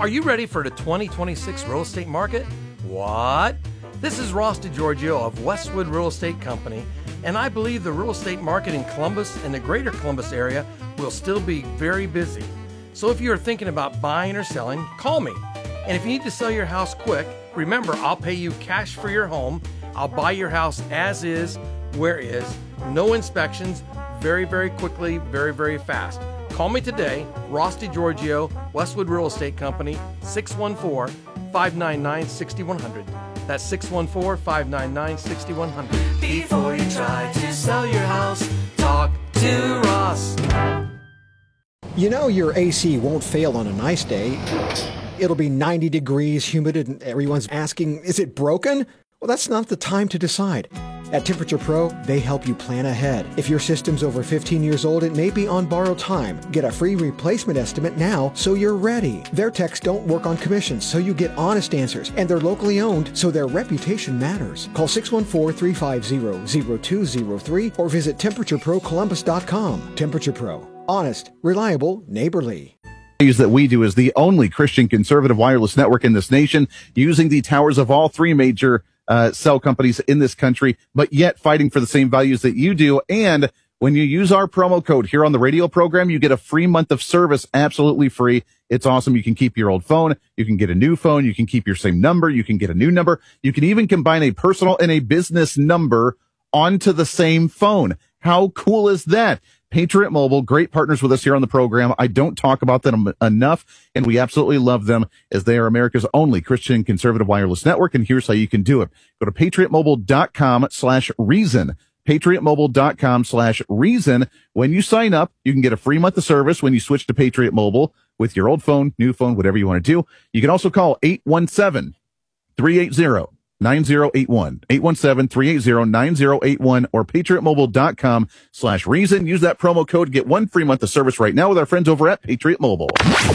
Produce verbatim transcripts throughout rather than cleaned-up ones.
Are you ready for the twenty twenty-six real estate market? What? This is Ross DiGiorgio of Westwood Real Estate Company, and I believe the real estate market in Columbus and the greater Columbus area will still be very busy. So if you're thinking about buying or selling, call me. And if you need to sell your house quick, remember, I'll pay you cash for your home. I'll buy your house as is, where is, no inspections, very, very quickly, very, very fast. Call me today, Ross DiGiorgio, Westwood Real Estate Company, six one four, five nine nine, six one zero zero. That's six one four, five nine nine, six one zero zero. Before you try to sell your house, talk to Ross. You know your A C won't fail on a nice day. It'll be ninety degrees, humid, and everyone's asking, is it broken? Well, that's not the time to decide. At Temperature Pro, they help you plan ahead. If your system's over fifteen years old, it may be on borrowed time. Get a free replacement estimate now so you're ready. Their techs don't work on commissions, so you get honest answers. And they're locally owned, so their reputation matters. Call six one four, three five zero, zero two zero three or visit temperature pro columbus dot com. Temperature Pro. Honest, reliable, neighborly. That we do is the only Christian conservative wireless network in this nation, using the towers of all three major uh, cell companies in this country, but yet fighting for the same values that you do. And when you use our promo code here on the radio program, you get a free month of service, absolutely free. It's awesome. You can keep your old phone. You can get a new phone. You can keep your same number. You can get a new number. You can even combine a personal and a business number onto the same phone. How cool is that? Patriot Mobile, great partners with us here on the program. I don't talk about them enough, and we absolutely love them as they are America's only Christian conservative wireless network, and here's how you can do it. Go to patriotmobile.com slash reason. patriotmobile.com slash reason. When you sign up, you can get a free month of service when you switch to Patriot Mobile with your old phone, new phone, whatever you want to do. You can also call eight one seven, three eight zero, nine zero eight one, eight one seven, three eight zero, nine zero eight one, or patriotmobile.com slash reason. Use that promo code. Get one free month of service right now with our friends over at Patriot Mobile.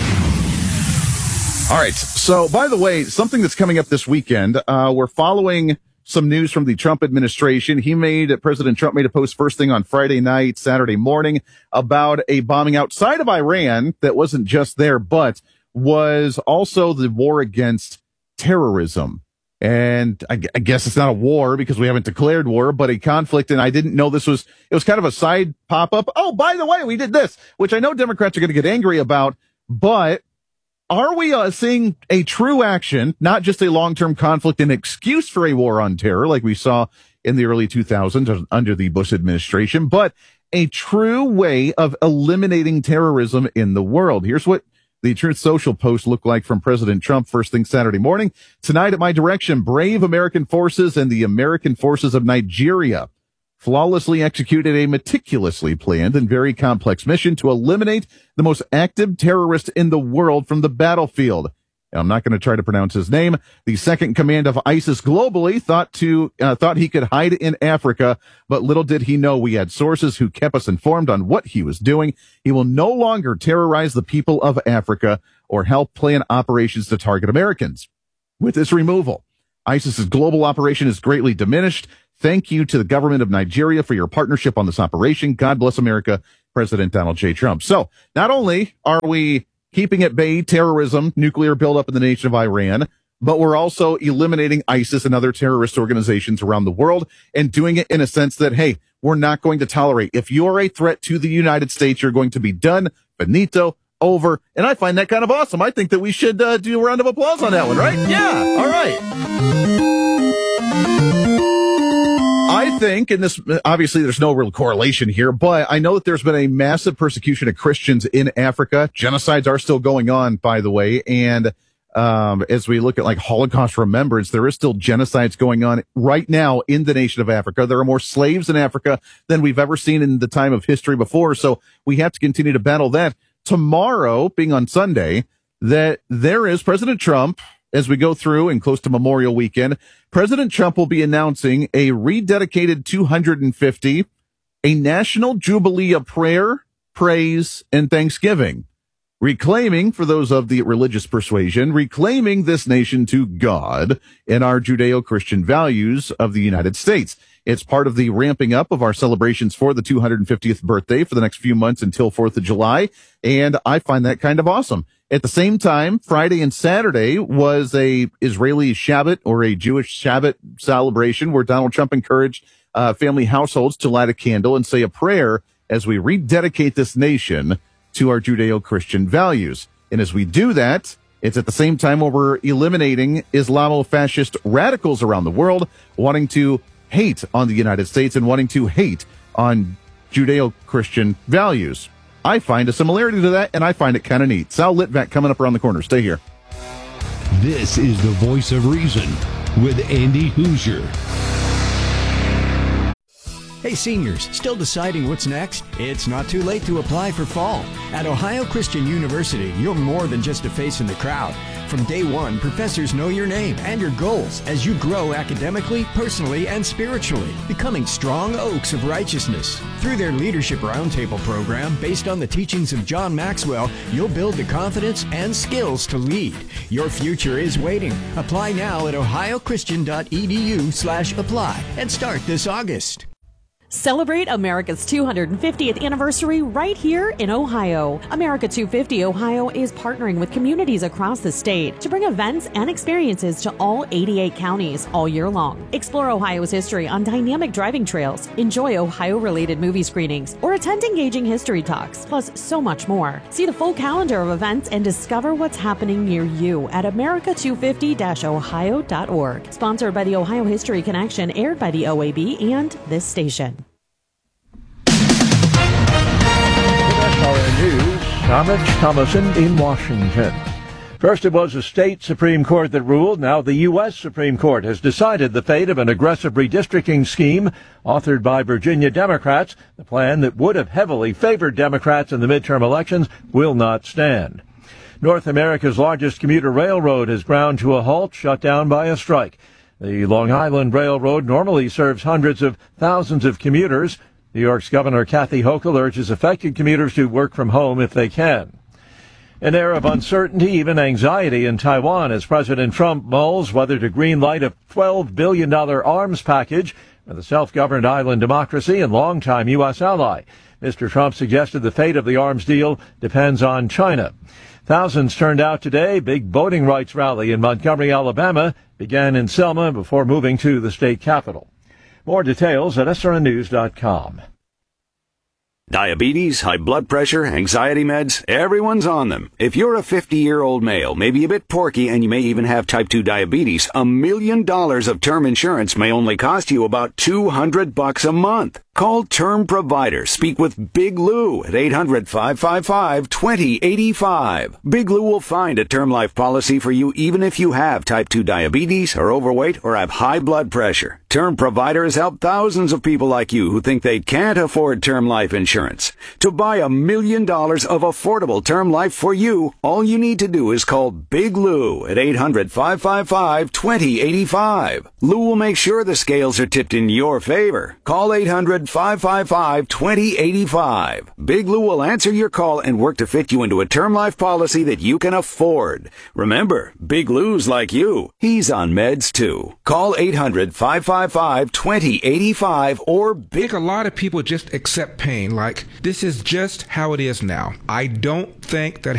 All right. So, by the way, something that's coming up this weekend, uh, we're following some news from the Trump administration. He made, President Trump made a post first thing on Friday night, Saturday morning about a bombing outside of Iran that wasn't just there, but was also the war against terrorism. And I, I guess it's not a war because we haven't declared war, but a conflict. And I didn't know this was, it was kind of a side pop up. Oh, by the way, we did this, which I know Democrats are going to get angry about, but are we uh, seeing a true action, not just a long-term conflict, an excuse for a war on terror like we saw in the early two thousands under the Bush administration, but a true way of eliminating terrorism in the world? Here's what the Truth Social post looked like from President Trump first thing Saturday morning. Tonight at my direction, brave American forces and the American forces of Nigeria flawlessly executed a meticulously planned and very complex mission to eliminate the most active terrorist in the world from the battlefield. Now, I'm not going to try to pronounce his name. The second in command of ISIS globally thought to uh, thought he could hide in Africa, but little did he know we had sources who kept us informed on what he was doing. He will no longer terrorize the people of Africa or help plan operations to target Americans. With this removal, ISIS's global operation is greatly diminished. Thank you to the government of Nigeria for your partnership on this operation. God bless America, President Donald J. Trump. So not only are we keeping at bay terrorism, nuclear buildup in the nation of Iran, but we're also eliminating ISIS and other terrorist organizations around the world and doing it in a sense that, hey, we're not going to tolerate. If you're a threat to the United States, you're going to be done, finito, over. And I find that kind of awesome. I think that we should uh, do a round of applause on that one, right? Yeah. All right. I think, and this, obviously there's no real correlation here, but I know that there's been a massive persecution of Christians in Africa. Genocides are still going on, by the way. And, um, as we look at like Holocaust remembrance, there is still genocides going on right now in the nation of Africa. There are more slaves in Africa than we've ever seen in the time of history before. So we have to continue to battle that. Tomorrow, being on Sunday, that there is President Trump, as we go through and close to Memorial Weekend, President Trump will be announcing a rededicated two hundred fifty, a national jubilee of prayer, praise, and thanksgiving, reclaiming, for those of the religious persuasion, reclaiming this nation to God and our Judeo-Christian values of the United States. It's part of the ramping up of our celebrations for the two hundred fiftieth birthday for the next few months until fourth of July, and I find that kind of awesome. At the same time, Friday and Saturday was a Israeli Shabbat or a Jewish Shabbat celebration where Donald Trump encouraged uh, family households to light a candle and say a prayer as we rededicate this nation to our Judeo-Christian values. And as we do that, it's at the same time where we're eliminating Islamo-fascist radicals around the world wanting to hate on the United States and wanting to hate on Judeo-Christian values. I find a similarity to that, and I find it kind of neat. Sal Litvak coming up around the corner. Stay here. This is the Voice of Reason with Andy Hoosier. Hey seniors, still deciding what's next? It's not too late to apply for fall. At Ohio Christian University, you're more than just a face in the crowd. From day one, professors know your name and your goals as you grow academically, personally, and spiritually, becoming strong oaks of righteousness. Through their Leadership Roundtable program, based on the teachings of John Maxwell, you'll build the confidence and skills to lead. Your future is waiting. Apply now at ohiochristian.edu slash apply and start this August. Celebrate America's two hundred fiftieth anniversary right here in Ohio. America two fifty Ohio is partnering with communities across the state to bring events and experiences to all eighty-eight counties all year long. Explore Ohio's history on dynamic driving trails, enjoy Ohio-related movie screenings, or attend engaging history talks, plus so much more. See the full calendar of events and discover what's happening near you at america two fifty dash ohio dot org. Sponsored by the Ohio History Connection, aired by the O A B and this station. S R N News, I'm Rich Thomason in Washington. First, it was a state Supreme Court that ruled. Now the U S Supreme Court has decided the fate of an aggressive redistricting scheme authored by Virginia Democrats. The plan that would have heavily favored Democrats in the midterm elections will not stand. North America's largest commuter railroad has ground to a halt, shut down by a strike. The Long Island Railroad normally serves hundreds of thousands of commuters. New York's Governor Kathy Hochul urges affected commuters to work from home if they can. An air of uncertainty, even anxiety in Taiwan as President Trump mulls whether to greenlight a twelve billion dollars arms package for the self-governed island democracy and longtime U S ally. Mister Trump suggested the fate of the arms deal depends on China. Thousands turned out today. Big voting rights rally in Montgomery, Alabama began in Selma before moving to the state capitol. More details at S R N news dot com. Diabetes, high blood pressure, anxiety meds, everyone's on them. If you're a fifty-year-old male, maybe a bit porky, and you may even have type two diabetes, a million dollars of term insurance may only cost you about two hundred bucks a month. Call Term Provider. Speak with Big Lou at eight hundred, five five five, two zero eight five. Big Lou will find a term life policy for you even if you have type two diabetes, are overweight, or have high blood pressure. Term Provider has helped thousands of people like you who think they can't afford term life insurance. To buy a million dollars of affordable term life for you, all you need to do is call Big Lou at eight hundred, five five five, two zero eight five. Lou will make sure the scales are tipped in your favor. Call eight hundred, five five five, two zero eight five. Big Lou will answer your call and work to fit you into a term life policy that you can afford. Remember, Big Lou's like you. He's on meds too. Call eight hundred, five five five, two zero eight five or Big. I think a lot of people just accept pain like this is just how it is now. I don't think that